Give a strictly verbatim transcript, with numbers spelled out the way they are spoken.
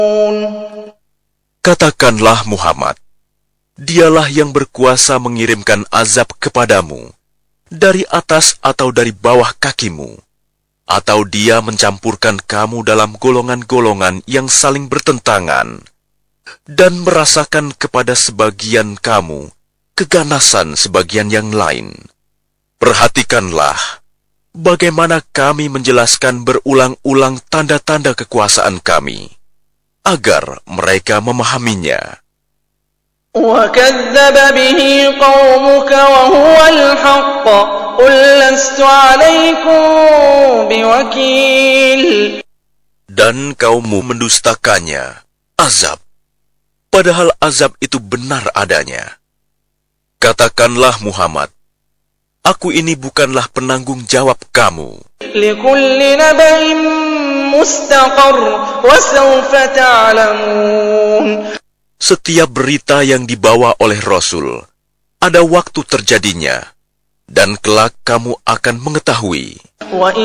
Katakanlah Muhammad, dialah yang berkuasa mengirimkan azab kepadamu, dari atas atau dari bawah kakimu, atau dia mencampurkan kamu dalam golongan-golongan yang saling bertentangan, dan merasakan kepada sebagian kamu keganasan sebagian yang lain. Perhatikanlah bagaimana kami menjelaskan berulang-ulang tanda-tanda kekuasaan kami, agar mereka memahaminya. وَكَذَّبَ بِهِ قَوْمُكَ وَهُوَ الْحَقُّ قُلْ لَسْتُ عَلَيْكُمْ بِوَكِيلٍ. Dan kaummu mendustakannya, azab, padahal azab itu benar adanya. Katakanlah Muhammad, aku ini bukanlah penanggung jawab kamu. لِكُلِّ نَبَإٍ مُسْتَقَرٌّ وَسَوْفَ تَعْلَمُونَ. Setiap berita yang dibawa oleh Rasul, ada waktu terjadinya, dan kelak kamu akan mengetahui.